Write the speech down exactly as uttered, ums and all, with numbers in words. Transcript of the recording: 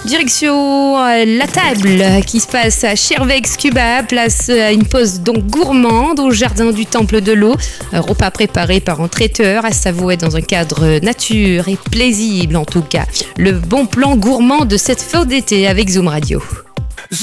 Direction euh, la table qui se passe à Schervex Cuba, place à une pause donc gourmande au jardin du Temple de l'eau. Un repas préparé par un traiteur à savourer dans un cadre nature et paisible en tout cas. Le bon plan gourmand de cette fin d'été avec Zoom Radio.